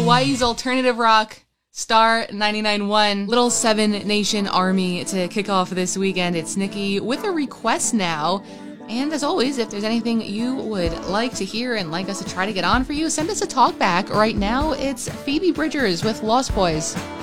Hawaii's alternative rock, Star 99.1, Little Seven Nation Army to kick off this weekend. It's Nikki with a request now. And as always, if there's anything you would like to hear and like us to try to get on for you, send us a talk back. Right now, it's Phoebe Bridgers with Lost Boys.